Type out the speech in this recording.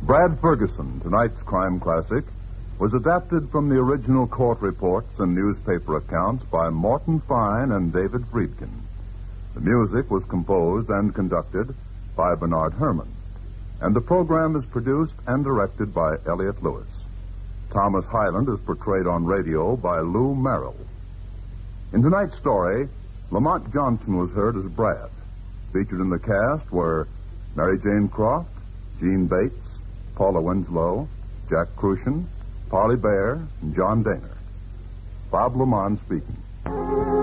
Brad Ferguson, tonight's crime classic, was adapted from the original court reports and newspaper accounts by Morton Fine and David Friedkin. The music was composed and conducted by Bernard Herrmann. And the program is produced and directed by Elliott Lewis. Thomas Hyland is portrayed on radio by Lou Merrill. In tonight's story, Lamont Johnson was heard as Brad. Featured in the cast were Mary Jane Croft, Gene Bates, Paula Winslow, Jack Crucian, Parley Bear, and John Daner. Bob Lamont speaking.